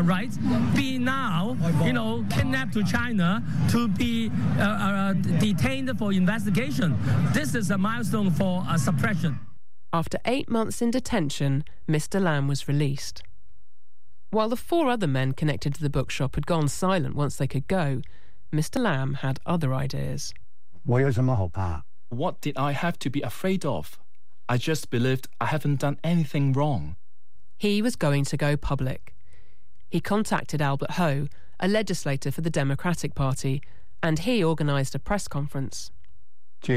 right, be now, kidnapped to China to be detained for investigation. This is a milestone for suppression. After 8 months in detention, Mr. Lam was released. While the 4 other men connected to the bookshop had gone silent once they could go, Mr. Lam had other ideas. What did I have to be afraid of? I just believed I haven't done anything wrong. He was going to go public. He contacted Albert Ho, a legislator for the Democratic Party, and he organised a press conference. I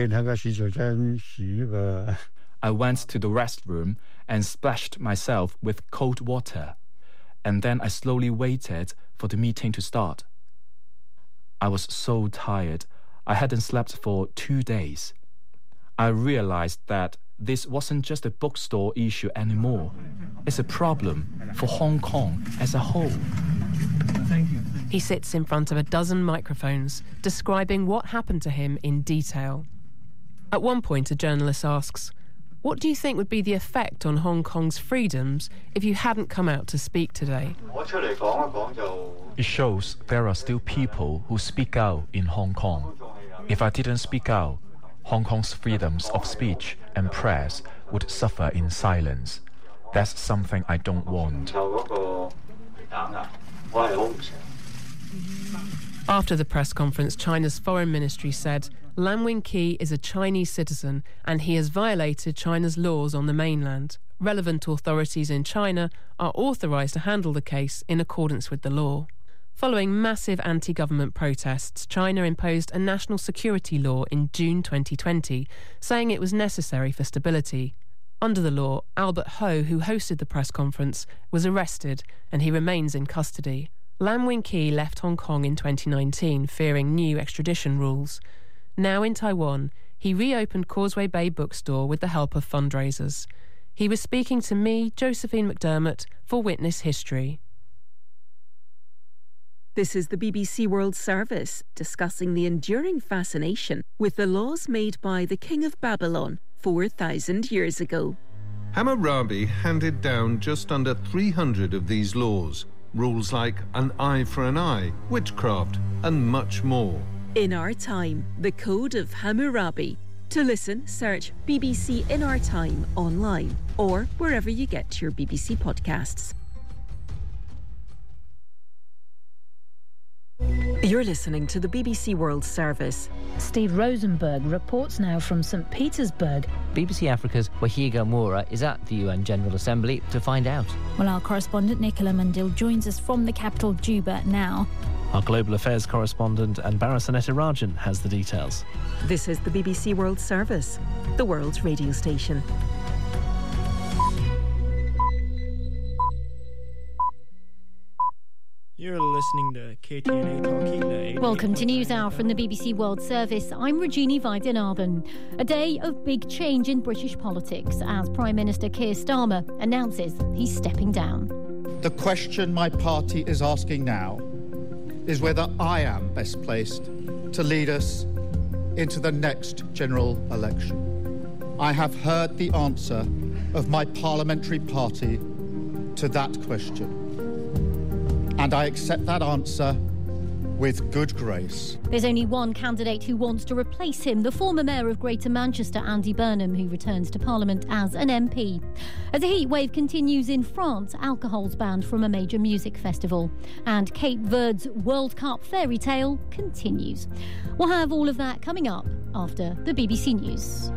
went to the restroom and splashed myself with cold water, and then I slowly waited for the meeting to start. I was so tired, I hadn't slept for 2 days. I realised that this wasn't just a bookstore issue anymore. It's a problem for Hong Kong as a whole. Thank you. He sits in front of a dozen microphones, describing what happened to him in detail. At one point, a journalist asks, "What do you think would be the effect on Hong Kong's freedoms if you hadn't come out to speak today?" It shows there are still people who speak out in Hong Kong. If I didn't speak out, Hong Kong's freedoms of speech and press would suffer in silence. That's something I don't want. After the press conference, China's foreign ministry said Lam Wing-Ki is a Chinese citizen and he has violated China's laws on the mainland. Relevant authorities in China are authorised to handle the case in accordance with the law. Following massive anti-government protests, China imposed a national security law in June 2020, saying it was necessary for stability. Under the law, Albert Ho, who hosted the press conference, was arrested and he remains in custody. Lam Wing-Ki left Hong Kong in 2019, fearing new extradition rules. Now in Taiwan, he reopened Causeway Bay Bookstore with the help of fundraisers. He was speaking to me, Josephine McDermott, for Witness History. This is the BBC World Service, discussing the enduring fascination with the laws made by the King of Babylon 4,000 years ago. Hammurabi handed down just under 300 of these laws, rules like an eye for an eye, witchcraft, and much more. In Our Time, the Code of Hammurabi. To listen, search BBC In Our Time online or wherever you get your BBC podcasts. You're listening to the BBC World Service. Steve Rosenberg reports now from St. Petersburg. BBC Africa's Wahiga Moura is at the UN General Assembly to find out. Well, our correspondent Nicola Mundil joins us from the capital, Juba, now. Our Global Affairs correspondent Anbara Sanetirajan has the details. This is the BBC World Service, the world's radio station. You're listening to KTNA Talking. Welcome to News Hour from the BBC World Service. I'm Regina Weidenarben. A day of big change in British politics as Prime Minister Keir Starmer announces he's stepping down. The question my party is asking now is whether I am best placed to lead us into the next general election. I have heard the answer of my parliamentary party to that question, and I accept that answer with good grace. There's only one candidate who wants to replace him, the former Mayor of Greater Manchester, Andy Burnham, who returns to Parliament as an MP. As a heatwave continues in France, alcohol's banned from a major music festival. And Cape Verde's World Cup fairy tale continues. We'll have all of that coming up after the BBC News.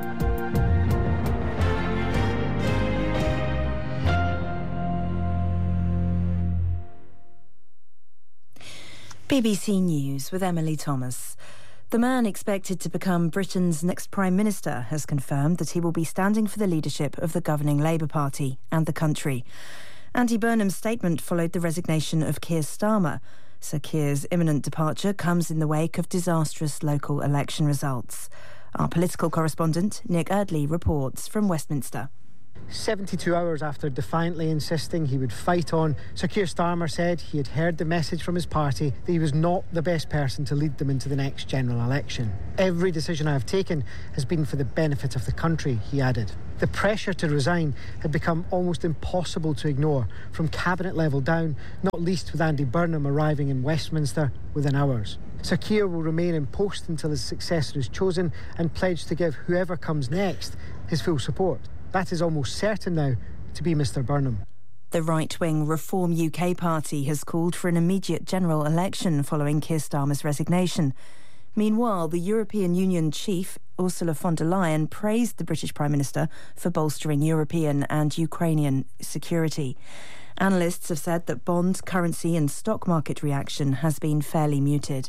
BBC News with Emily Thomas. The man expected to become Britain's next Prime Minister has confirmed that he will be standing for the leadership of the governing Labour Party and the country. Andy Burnham's statement followed the resignation of Keir Starmer. Sir Keir's imminent departure comes in the wake of disastrous local election results. Our political correspondent, Nick Erdley, reports from Westminster. 72 hours after defiantly insisting he would fight on, Sir Keir Starmer said he had heard the message from his party that he was not the best person to lead them into the next general election. Every decision I have taken has been for the benefit of the country, he added. The pressure to resign had become almost impossible to ignore, from cabinet level down, not least with Andy Burnham arriving in Westminster within hours. Sir Keir will remain in post until his successor is chosen and pledge to give whoever comes next his full support. That is almost certain now to be Mr Burnham. The right-wing Reform UK party has called for an immediate general election following Keir Starmer's resignation. Meanwhile, the European Union chief, Ursula von der Leyen, praised the British Prime Minister for bolstering European and Ukrainian security. Analysts have said that bond, currency and stock market reaction has been fairly muted.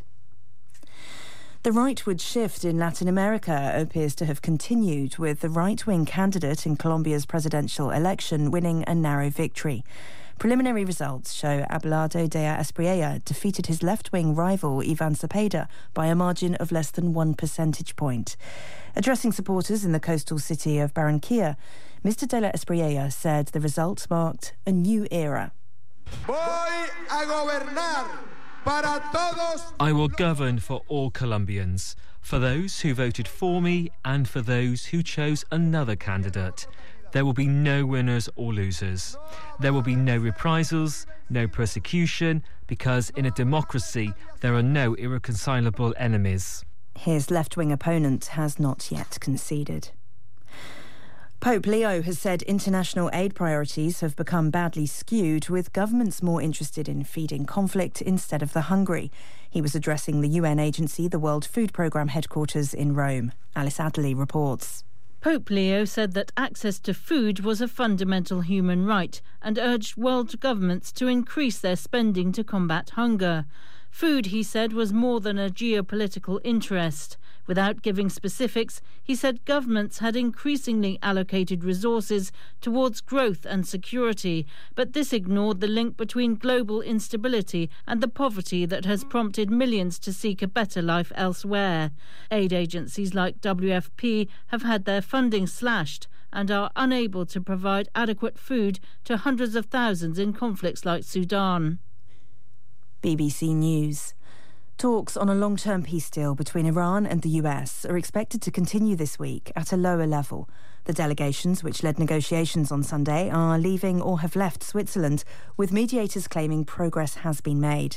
The rightward shift in Latin America appears to have continued, with the right-wing candidate in Colombia's presidential election winning a narrow victory. Preliminary results show Abelardo Dea Espriella defeated his left-wing rival Ivan Cepeda by a margin of less than 1 percentage point. Addressing supporters in the coastal city of Barranquilla, Mr De La Espriella said the result marked a new era. Voy a gobernar. I will govern for all Colombians, for those who voted for me and for those who chose another candidate. There will be no winners or losers. There will be no reprisals, no persecution, because in a democracy there are no irreconcilable enemies. His left-wing opponent has not yet conceded. Pope Leo has said international aid priorities have become badly skewed, with governments more interested in feeding conflict instead of the hungry. He was addressing the UN agency, the World Food Programme headquarters in Rome. Alice Adderley reports. Pope Leo said that access to food was a fundamental human right and urged world governments to increase their spending to combat hunger. Food, he said, was more than a geopolitical interest. Without giving specifics, he said governments had increasingly allocated resources towards growth and security, but this ignored the link between global instability and the poverty that has prompted millions to seek a better life elsewhere. Aid agencies like WFP have had their funding slashed and are unable to provide adequate food to hundreds of thousands in conflicts like Sudan. BBC News. Talks on a long-term peace deal between Iran and the US are expected to continue this week at a lower level. The delegations, which led negotiations on Sunday, are leaving or have left Switzerland, with mediators claiming progress has been made.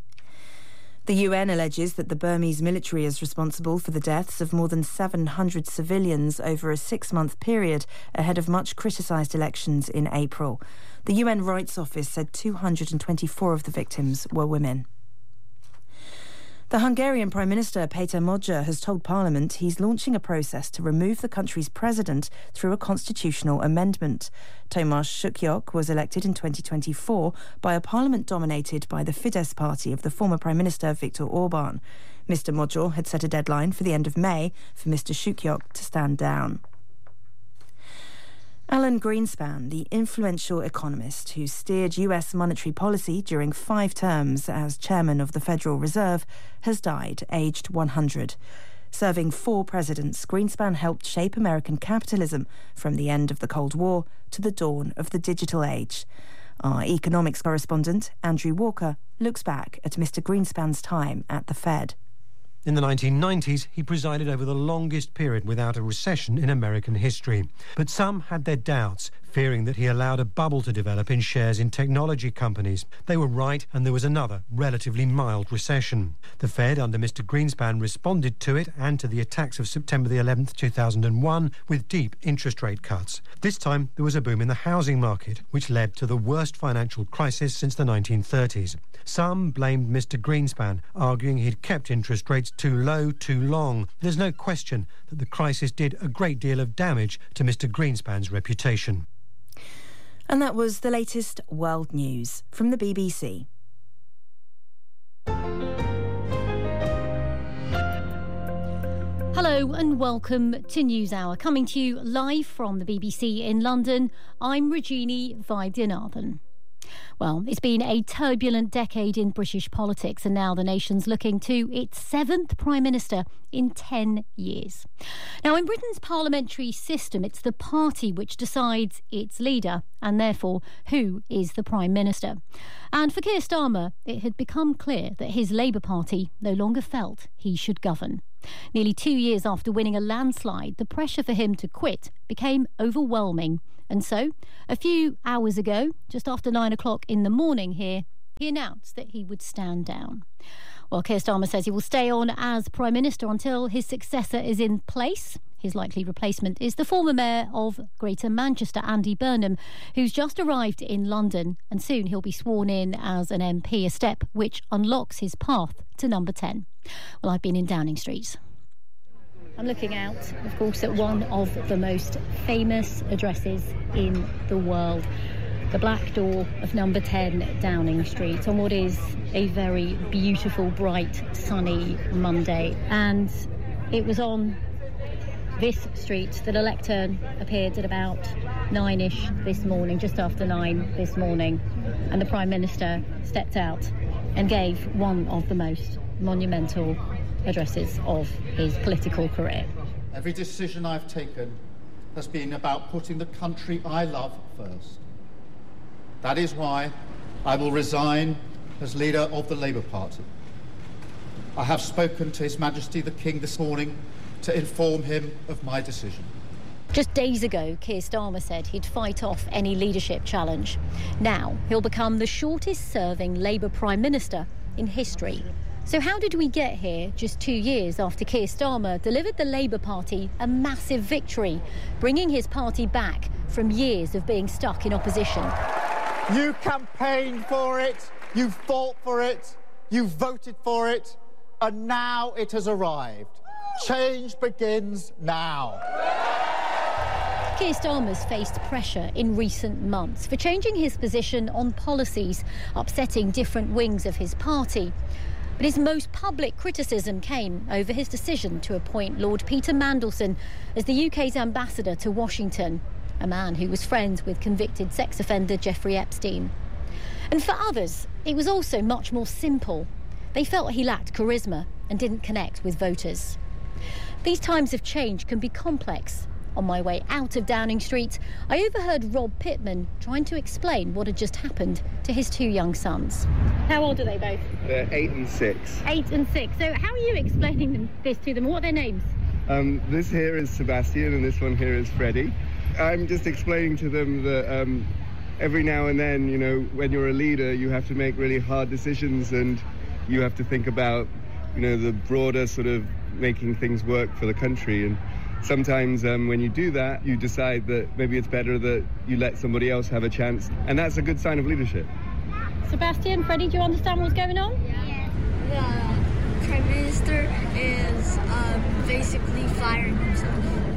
The UN alleges that the Burmese military is responsible for the deaths of more than 700 civilians over a 6-month period ahead of much criticised elections in April. The UN Rights Office said 224 of the victims were women. The Hungarian Prime Minister Péter Magyar has told Parliament he's launching a process to remove the country's president through a constitutional amendment. Tomasz Sukyok was elected in 2024 by a parliament dominated by the Fidesz party of the former Prime Minister Viktor Orbán. Mr Magyar had set a deadline for the end of May for Mr Sukyok to stand down. Alan Greenspan, the influential economist who steered US monetary policy during 5 terms as chairman of the Federal Reserve, has died, aged 100. Serving 4 presidents, Greenspan helped shape American capitalism from the end of the Cold War to the dawn of the digital age. Our economics correspondent, Andrew Walker, looks back at Mr Greenspan's time at the Fed. In the 1990s, he presided over the longest period without a recession in American history. But some had their doubts, fearing that he allowed a bubble to develop in shares in technology companies. They were right, and there was another relatively mild recession. The Fed, under Mr Greenspan, responded to it and to the attacks of September the 11th, 2001, with deep interest rate cuts. This time, there was a boom in the housing market, which led to the worst financial crisis since the 1930s. Some blamed Mr Greenspan, arguing he'd kept interest rates too low too long. There's no question that the crisis did a great deal of damage to Mr Greenspan's reputation. And that was the latest world news from the BBC. Hello and welcome to NewsHour, coming to you live from the BBC in London. I'm Rajini Vaidyanathan. Well, it's been a turbulent decade in British politics, and now the nation's looking to its 7th Prime Minister in 10 years. Now, in Britain's parliamentary system, it's the party which decides its leader and therefore who is the Prime Minister. And for Keir Starmer, it had become clear that his Labour Party no longer felt he should govern. Nearly 2 years after winning a landslide, the pressure for him to quit became overwhelming. And so, a few hours ago, just after 9 o'clock in the morning here, he announced that he would stand down. Well, Keir Starmer says he will stay on as Prime Minister until his successor is in place. His likely replacement is the former Mayor of Greater Manchester, Andy Burnham, who's just arrived in London, and soon he'll be sworn in as an MP, a step which unlocks his path to number 10. Well, I've been in Downing Street. I'm looking out, of course, at one of the most famous addresses in the world, the Black Door of number 10 Downing Street, on what is a very beautiful, bright, sunny Monday. And it was on this street that a lectern appeared at about 9-ish this morning, just after 9 this morning, and the Prime Minister stepped out and gave one of the most monumental addresses of his political career. Every decision I've taken has been about putting the country I love first. That is why I will resign as leader of the Labour Party. I have spoken to His Majesty the King this morning to inform him of my decision. Just days ago, Keir Starmer said he'd fight off any leadership challenge. Now he'll become the shortest-serving Labour Prime Minister in history. So how did we get here just 2 years after Keir Starmer delivered the Labour Party a massive victory, bringing his party back from years of being stuck in opposition? You campaigned for it, you fought for it, you voted for it, and now it has arrived. Change begins now. Keir Starmer's faced pressure in recent months for changing his position on policies, upsetting different wings of his party. But his most public criticism came over his decision to appoint Lord Peter Mandelson as the UK's ambassador to Washington, a man who was friends with convicted sex offender Jeffrey Epstein. And for others, it was also much more simple. They felt he lacked charisma and didn't connect with voters. These times of change can be complex. On my way out of Downing Street, I overheard Rob Pittman trying to explain what had just happened to his 2 young sons. How old are they both? They're 8 and 6. 8 and 6. So how are you explaining this to them? What are their names? This here is Sebastian and this one here is Freddie. I'm just explaining to them that every now and then, you know, when you're a leader, you have to make really hard decisions and you have to think about, you know, the broader sort of making things work for the country. And sometimes when you do that, you decide that maybe it's better that you let somebody else have a chance. And that's a good sign of leadership. Sebastian, Freddie, do you understand what's going on? Yeah. The Prime Minister is basically firing himself.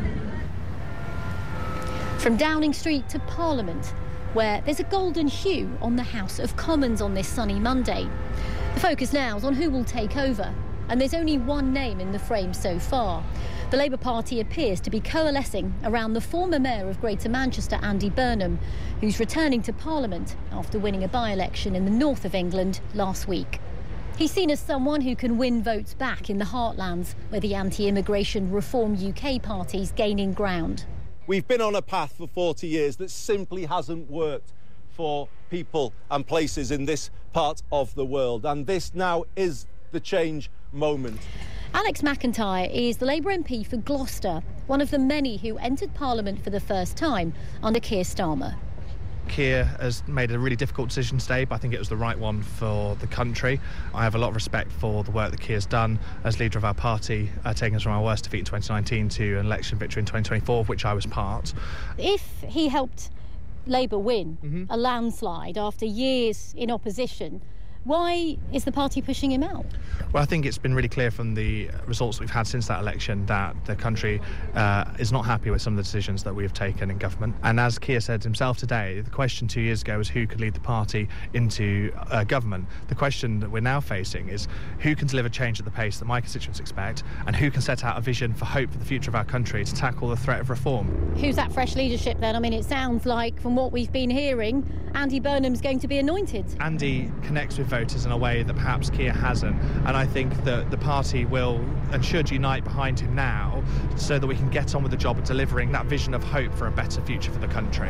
From Downing Street to Parliament, where there's a golden hue on the House of Commons on this sunny Monday. The focus now is on who will take over, and there's only one name in the frame so far. The Labour Party appears to be coalescing around the former Mayor of Greater Manchester, Andy Burnham, who's returning to Parliament after winning a by-election in the north of England last week. He's seen as someone who can win votes back in the heartlands, where the anti-immigration Reform UK party's gaining ground. We've been on a path for 40 years that simply hasn't worked for people and places in this part of the world, and this now is the change moment. Alex McIntyre is the Labour MP for Gloucester, one of the many who entered Parliament for the first time under Keir Starmer. Keir has made a really difficult decision today, but I think it was the right one for the country. I have a lot of respect for the work that Keir's done as leader of our party, taking us from our worst defeat in 2019 to an election victory in 2024, of which I was part. If he helped Labour win a landslide after years in opposition, Why is the party pushing him out? Well, I think it's been really clear from the results we've had since that election that the country is not happy with some of the decisions that we have taken in government. And as Keir said himself today, the question 2 years ago was who could lead the party into government. The question that we're now facing is who can deliver change at the pace that my constituents expect, and who can set out a vision for hope for the future of our country to tackle the threat of reform. Who's that fresh leadership then? I mean, it sounds like, from what we've been hearing, Andy Burnham's going to be anointed. Andy connects with voters in a way that perhaps Keir hasn't, and I think that the party will and should unite behind him now so that we can get on with the job of delivering that vision of hope for a better future for the country.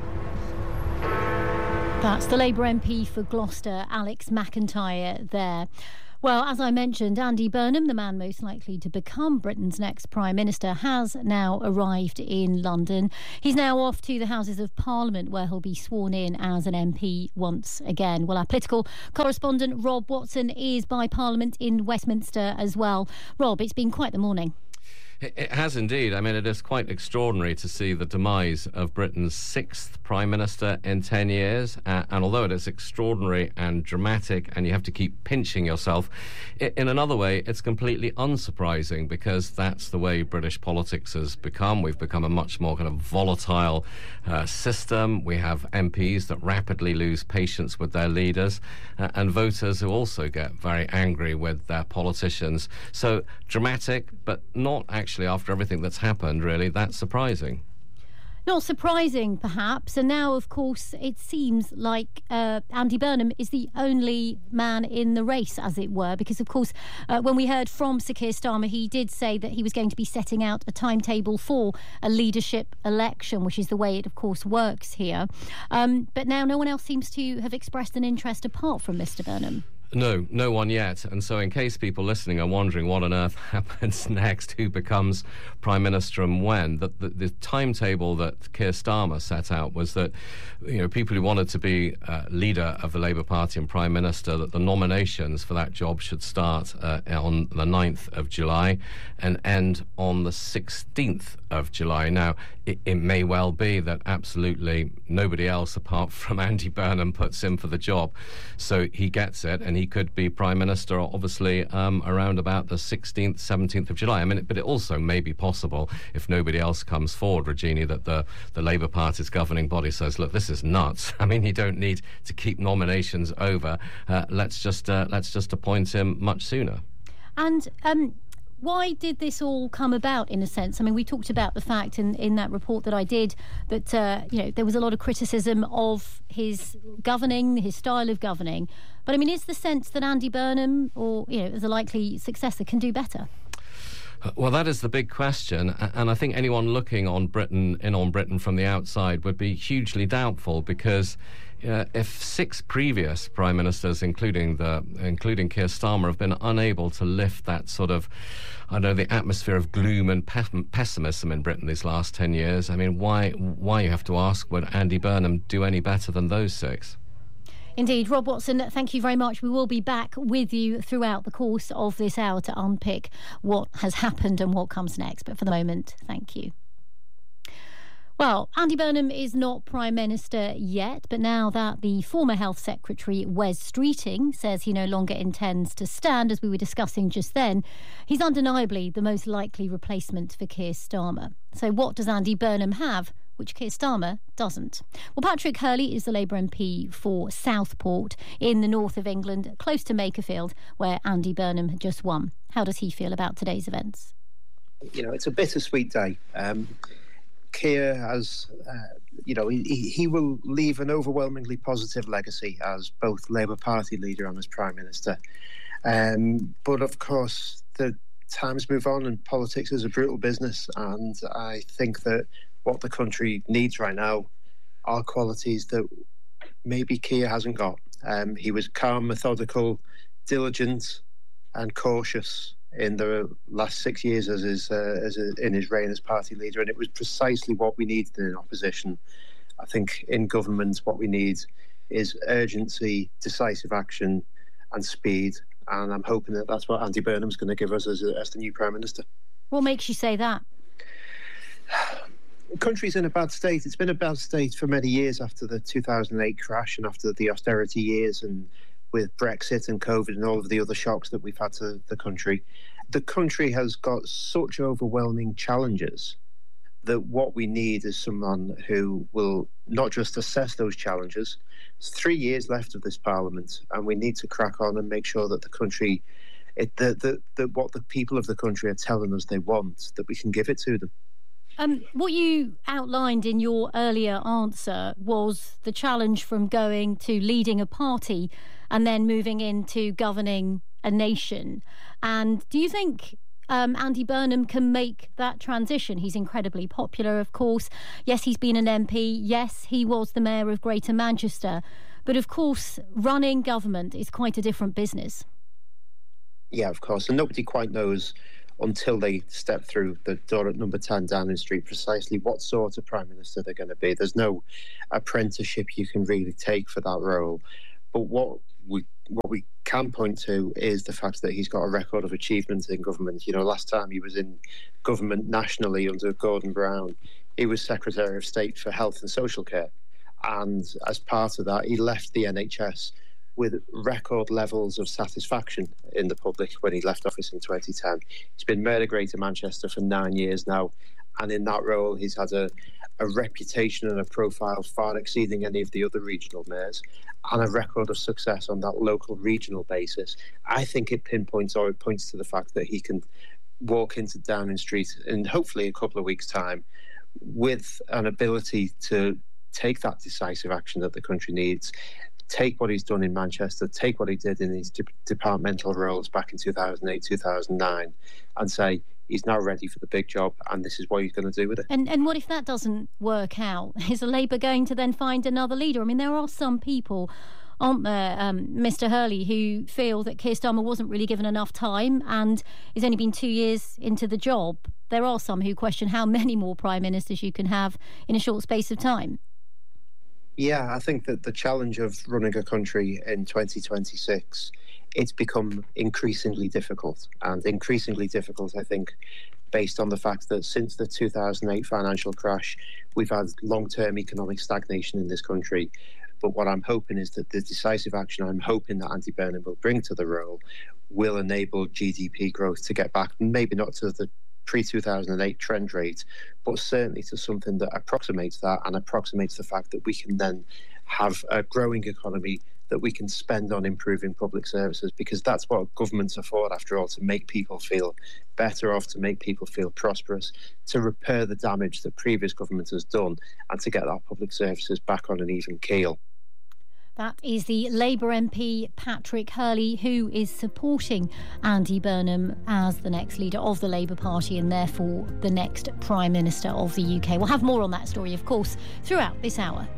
That's the Labour MP for Gloucester, Alex McIntyre there. Well, as I mentioned, Andy Burnham, the man most likely to become Britain's next Prime Minister, has now arrived in London. He's now off to the Houses of Parliament, where he'll be sworn in as an MP once again. Well, our political correspondent Rob Watson is by Parliament in Westminster as well. Rob, it's been quite the morning. It has indeed. I mean, it is quite extraordinary to see the demise of Britain's 6th Prime Minister in 10 years. And although it is extraordinary and dramatic, and you have to keep pinching yourself, in another way, it's completely unsurprising, because that's the way British politics has become. We've become a much more kind of volatile system. We have MPs that rapidly lose patience with their leaders, and voters who also get very angry with their politicians. So dramatic, but not actually, after everything that's happened, really, that's surprising. Not surprising, perhaps. And now, of course, it seems like Andy Burnham is the only man in the race, as it were, because, of course, when we heard from Sir Keir Starmer, he did say that he was going to be setting out a timetable for a leadership election, which is the way it, of course, works here. But now no one else seems to have expressed an interest apart from Mr. Burnham. No one yet. And so in case people listening are wondering what on earth happens next, who becomes Prime Minister and when, the timetable that Keir Starmer set out was that, people who wanted to be leader of the Labour Party and Prime Minister, that the nominations for that job should start on the 9th of July and end on the 16th of July. Now, it may well be that absolutely nobody else apart from Andy Burnham puts in for the job. So he gets it, and he could be Prime Minister, obviously, around about the 16th, 17th of July. I mean, but it also may be possible, if nobody else comes forward, Regina, that the Labour Party's governing body says, look, this is nuts. I mean, you don't need to keep nominations over. Let's just appoint him much sooner. And why did this all come about, in a sense? I mean, we talked about the fact in that report that I did that, there was a lot of criticism of his governing, his style of governing. But, I mean, is the sense that Andy Burnham, or, as a likely successor, can do better? Well, that is the big question, and I think anyone looking on Britain from the outside would be hugely doubtful, because if 6 previous prime ministers, including Keir Starmer, have been unable to lift that sort of, the atmosphere of gloom and pessimism in Britain these last 10 years, I mean, why you have to ask, would Andy Burnham do any better than those 6? Indeed. Rob Watson, thank you very much. We will be back with you throughout the course of this hour to unpick what has happened and what comes next. But for the moment, thank you. Well, Andy Burnham is not Prime Minister yet, but now that the former Health Secretary, Wes Streeting, says he no longer intends to stand, as we were discussing just then, he's undeniably the most likely replacement for Keir Starmer. So what does Andy Burnham have which Keir Starmer doesn't? Well, Patrick Hurley is the Labour MP for Southport in the north of England, close to Makerfield, where Andy Burnham had just won. How does he feel about today's events? It's a bittersweet day. Keir has, he will leave an overwhelmingly positive legacy as both Labour Party leader and as Prime Minister. But of course, the times move on and politics is a brutal business. And I think that what the country needs right now are qualities that maybe Keir hasn't got. He was calm, methodical, diligent and cautious in the last 6 years in his reign as party leader, and it was precisely what we needed in opposition. I think in government what we need is urgency, decisive action and speed, and I'm hoping that that's what Andy Burnham's going to give us as the new Prime Minister. What makes you say that? The country's in a bad state. It's been a bad state for many years after the 2008 crash and after the austerity years, and with Brexit and COVID and all of the other shocks that we've had to the country. The country has got such overwhelming challenges that what we need is someone who will not just assess those challenges. There's 3 years left of this Parliament, and we need to crack on and make sure that the country, that what the people of the country are telling us they want, that we can give it to them. What you outlined in your earlier answer was the challenge from going to leading a party and then moving into governing a nation. And do you think Andy Burnham can make that transition? He's incredibly popular, of course. Yes, he's been an MP. Yes, he was the mayor of Greater Manchester. But of course, running government is quite a different business. Yeah, of course. And nobody quite knows until they step through the door at number 10 Downing Street precisely what sort of Prime Minister they're going to be. There's no apprenticeship you can really take for that role. But what we can point to is the fact that he's got a record of achievement in government. You know, last time he was in government nationally under Gordon Brown, he was Secretary of State for Health and Social Care. And as part of that, he left the NHS with record levels of satisfaction in the public when he left office in 2010. He's been Mayor of Greater Manchester for 9 years now, and in that role he's had a reputation and a profile far exceeding any of the other regional mayors, and a record of success on that local regional basis. I think it pinpoints, or it points to the fact that he can walk into Downing Street in hopefully a couple of weeks' time with an ability to take that decisive action that the country needs, take what he's done in Manchester, take what he did in his departmental roles back in 2008, 2009, and say he's now ready for the big job, and this is what he's going to do with it. And what if that doesn't work out? Is Labour going to then find another leader? I mean, there are some people, aren't there, Mr Hurley, who feel that Keir Starmer wasn't really given enough time and he's only been 2 years into the job. There are some who question how many more Prime Ministers you can have in a short space of time. Yeah, I think that the challenge of running a country in 2026, it's become increasingly difficult. And increasingly difficult, I think, based on the fact that since the 2008 financial crash, we've had long-term economic stagnation in this country. But what I'm hoping is that the decisive action I'm hoping that Andy Burnham will bring to the role will enable GDP growth to get back, maybe not to the pre-2008 trend rate, but certainly to something that approximates that and approximates the fact that we can then have a growing economy that we can spend on improving public services, because that's what governments are for, after all, to make people feel better off, to make people feel prosperous, to repair the damage that previous government has done, and to get our public services back on an even keel. That is the Labour MP Patrick Hurley, who is supporting Andy Burnham as the next leader of the Labour Party and therefore the next Prime Minister of the UK. We'll have more on that story, of course, throughout this hour.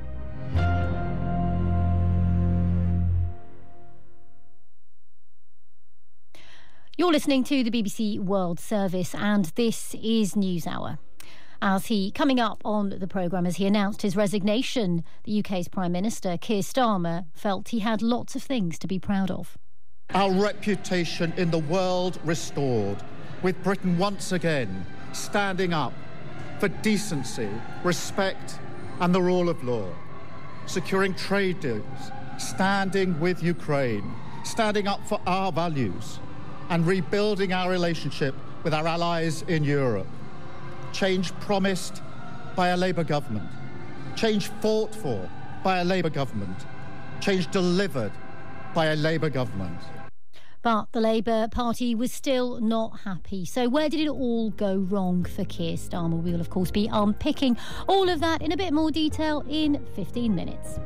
You're listening to the BBC World Service, and this is NewsHour. Coming up on the programme, as he announced his resignation, the UK's Prime Minister, Keir Starmer, felt he had lots of things to be proud of. Our reputation in the world restored, with Britain once again standing up for decency, respect and the rule of law, securing trade deals, standing with Ukraine, standing up for our values and rebuilding our relationship with our allies in Europe. Change promised by a Labour government, change fought for by a Labour government, change delivered by a Labour government. But the Labour Party was still not happy. So where did it all go wrong for Keir Starmer? We will, of course, be unpicking all of that in a bit more detail in 15 minutes.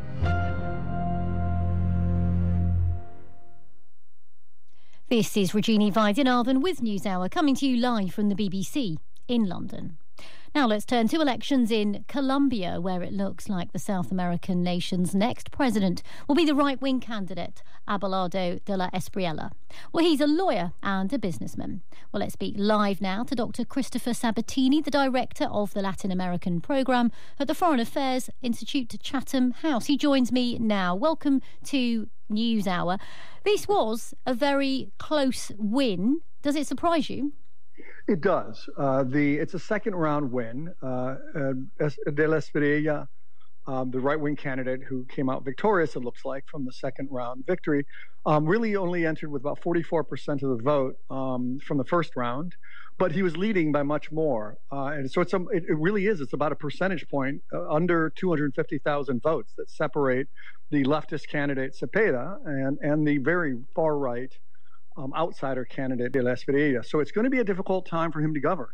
This is Regina Vaidyanathan with NewsHour, coming to you live from the BBC in London. Now let's turn to elections in Colombia, where it looks like the South American nation's next president will be the right-wing candidate, Abelardo de la Espriella. Well, he's a lawyer and a businessman. Well, let's speak live now to Dr. Christopher Sabatini, the director of the Latin American programme at the Foreign Affairs Institute to Chatham House. He joins me now. Welcome to NewsHour. This was a very close win. Does it surprise you? It does. It's a second round win. De la Espriella the right-wing candidate who came out victorious, it looks like, from the second round victory, really only entered with about 44% of the vote from the first round, but he was leading by much more. And so it really is. It's about a percentage point under 250,000 votes that separate the leftist candidate Cepeda and the very far-right outsider candidate De La Espriella. So it's going to be a difficult time for him to govern.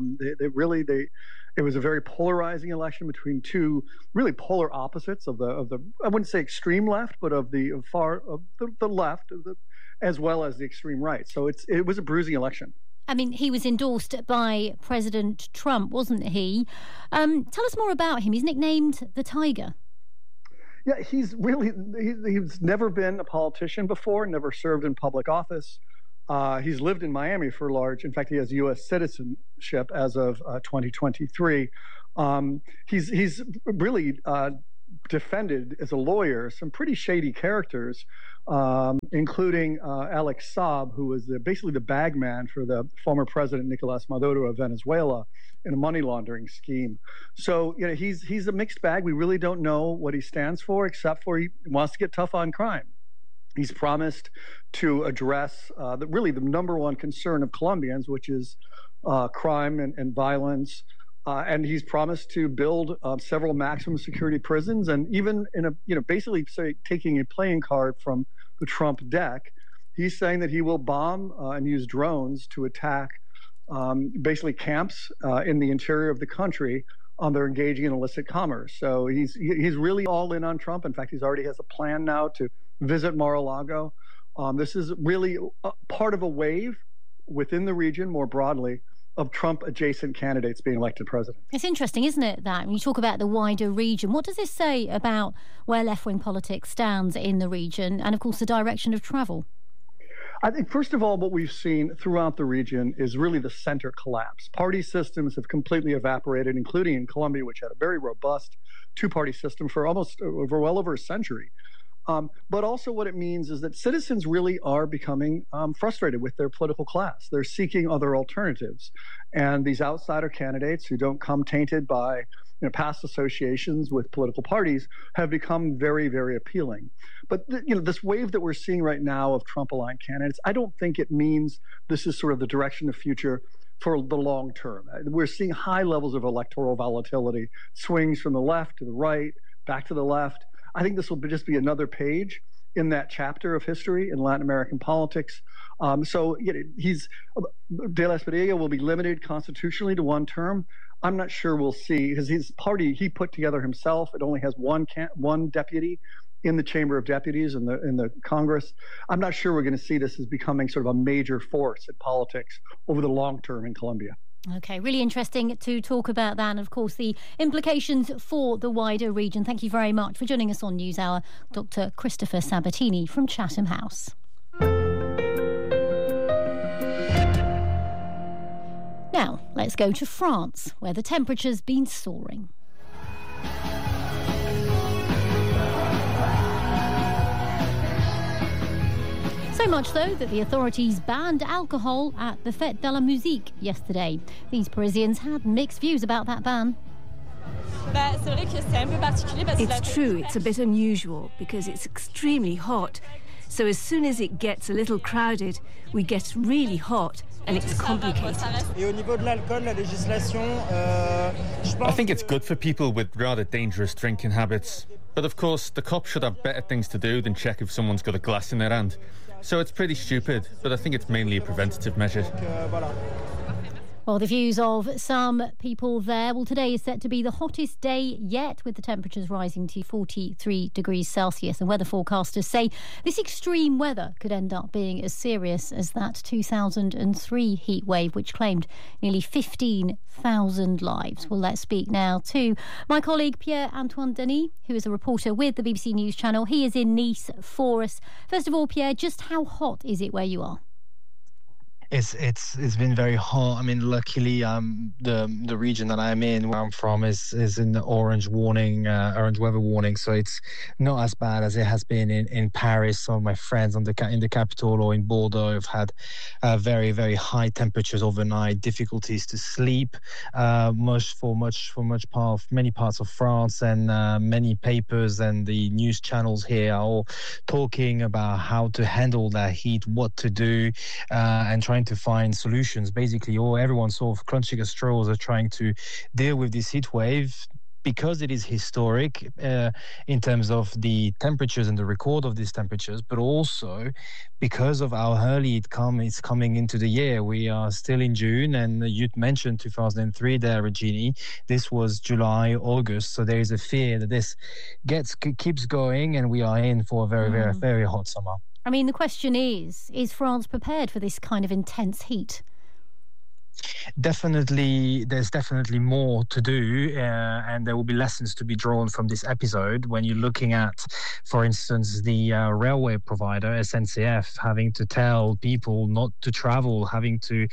It was a very polarizing election between two really polar opposites of the I wouldn't say extreme left, but of the left, as well as the extreme right. So it was a bruising election. I mean, he was endorsed by President Trump, wasn't he? Tell us more about him. He's nicknamed the Tiger. Yeah, he's never been a politician before, never served in public office. He's lived in Miami for large. In fact, he has U.S. citizenship as of 2023. He's really defended as a lawyer some pretty shady characters, including Alex Saab, who was basically the bag man for the former president Nicolas Maduro of Venezuela in a money laundering scheme. So he's a mixed bag. We really don't know what he stands for, except for he wants to get tough on crime. He's promised to address the number one concern of Colombians, which is crime and violence. And he's promised to build several maximum security prisons, and even basically taking a playing card from the Trump deck, he's saying that he will bomb and use drones to attack basically camps in the interior of the country. They're engaging in illicit commerce. So he's really all in on Trump. In fact, he already has a plan now to visit Mar-a-Lago. This is really part of a wave within the region more broadly of Trump-adjacent candidates being elected president. It's interesting, isn't it, that when you talk about the wider region, what does this say about where left-wing politics stands in the region and, of course, the direction of travel? I think, first of all, what we've seen throughout the region is really the center collapse. Party systems have completely evaporated, including in Colombia, which had a very robust two-party system for well over a century. But also what it means is that citizens really are becoming frustrated with their political class. They're seeking other alternatives. And these outsider candidates who don't come tainted by past associations with political parties have become very, very appealing. But this wave that we're seeing right now of Trump-aligned candidates, I don't think it means this is sort of the direction of future for the long term. We're seeing high levels of electoral volatility, swings from the left to the right, back to the left. I think this will just be another page in that chapter of history in Latin American politics. De La Espriella will be limited constitutionally to one term. I'm not sure we'll see, because his party he put together himself. It only has one deputy in the Chamber of Deputies in the Congress. I'm not sure we're going to see this as becoming sort of a major force in politics over the long term in Colombia. Okay, really interesting to talk about that and, of course, the implications for the wider region. Thank you very much for joining us on NewsHour, Dr. Christopher Sabatini from Chatham House. Now, let's go to France, where the temperature's been soaring. So much so that the authorities banned alcohol at the Fête de la Musique yesterday. These Parisians had mixed views about that ban. It's true, it's a bit unusual because it's extremely hot. So as soon as it gets a little crowded, we get really hot and it's complicated. I think it's good for people with rather dangerous drinking habits. But of course, the cops should have better things to do than check if someone's got a glass in their hand. So it's pretty stupid, but I think it's mainly a preventative measure. Well, the views of some people there. Well, today is set to be the hottest day yet, with the temperatures rising to 43 degrees Celsius. And weather forecasters say this extreme weather could end up being as serious as that 2003 heat wave, which claimed nearly 15,000 lives. Well, let's speak now to my colleague Pierre-Antoine Denis, who is a reporter with the BBC News Channel. He is in Nice for us. First of all, Pierre, just how hot is it where you are? It's been very hot. I mean, luckily, the region that I'm in, where I'm from, is in the orange weather warning. So it's not as bad as it has been in Paris. Some of my friends in the capital or in Bordeaux have had very, very high temperatures overnight, difficulties to sleep. Many parts of France, and many papers and the news channels here are all talking about how to handle that heat, what to do, and trying to find solutions. Basically, everyone's sort of clutching at straws are trying to deal with this heat wave, because it is historic in terms of the temperatures and the record of these temperatures, but also because of how early it's coming into the year. We are still in June, and you mentioned 2003 there, Regini. This was July, August, so there is a fear that this keeps going, and we are in for a very, very, very hot summer. I mean, the question is France prepared for this kind of intense heat? There's definitely more to do, and there will be lessons to be drawn from this episode when you're looking at, for instance, the railway provider SNCF having to tell people not to travel, having to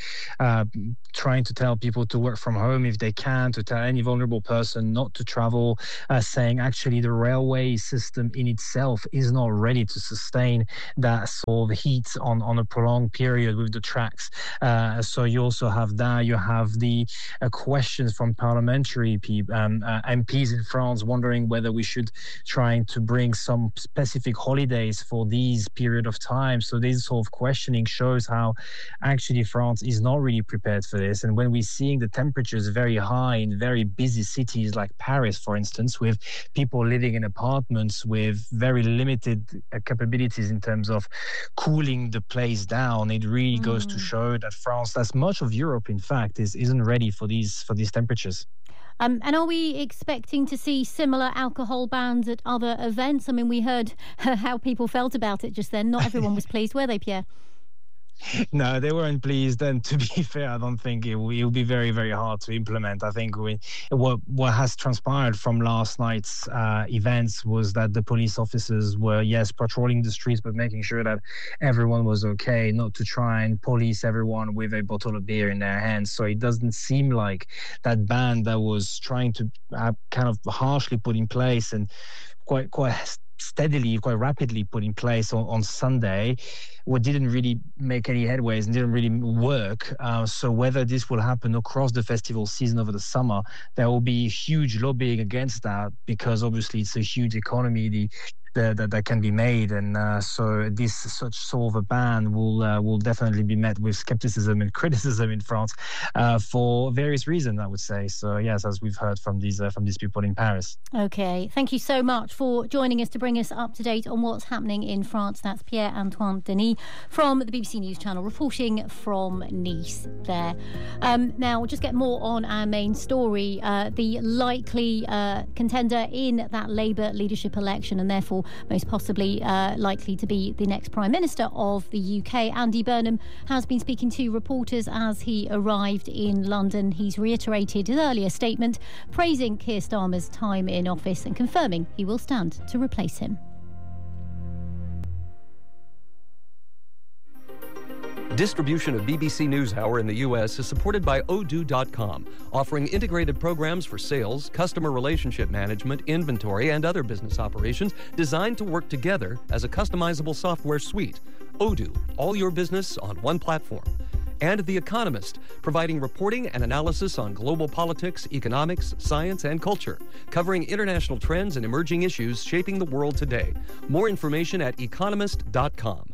trying to tell people to work from home if they can, to tell any vulnerable person not to travel, saying actually the railway system in itself is not ready to sustain that sort of heat on a prolonged period with the tracks. So you also have that. You have the questions from parliamentary MPs in France wondering whether we should try to bring some specific holidays for these period of time. So this sort of questioning shows how actually France is not really prepared for this. And when we're seeing the temperatures very high in very busy cities like Paris, for instance, with people living in apartments with very limited capabilities in terms of cooling the place down, it really goes to show that France, as much of Europe in fact, isn't ready for these temperatures. And are we expecting to see similar alcohol bans at other events? I mean, we heard how people felt about it just then. Not everyone was pleased, were they, Pierre? No, they weren't pleased. And to be fair, I don't think it will be very, very hard to implement. I think what has transpired from last night's events was that the police officers were, yes, patrolling the streets, but making sure that everyone was okay, not to try and police everyone with a bottle of beer in their hands. So it doesn't seem like that ban that was trying to kind of harshly put in place and quite steadily, quite rapidly put in place on Sunday, didn't really make any headways and didn't really work. So whether this will happen across the festival season over the summer, there will be huge lobbying against that, because obviously it's a huge economy that can be made, and so such sort of a ban will definitely be met with skepticism and criticism in France for various reasons, I would say. So yes, as we've heard from these people in Paris. Okay, thank you so much for joining us to bring us up to date on what's happening in France. That's Pierre-Antoine Denis from the BBC News Channel reporting from Nice there. Now we'll just get more on our main story. The likely contender in that Labour leadership election, and therefore most possibly likely to be the next Prime Minister of the UK, Andy Burnham, has been speaking to reporters as he arrived in London. He's reiterated his earlier statement, praising Keir Starmer's time in office and confirming he will stand to replace him. Distribution of BBC NewsHour in the U.S. is supported by Odoo.com, offering integrated programs for sales, customer relationship management, inventory, and other business operations designed to work together as a customizable software suite. Odoo, all your business on one platform. And The Economist, providing reporting and analysis on global politics, economics, science, and culture, covering international trends and emerging issues shaping the world today. More information at economist.com.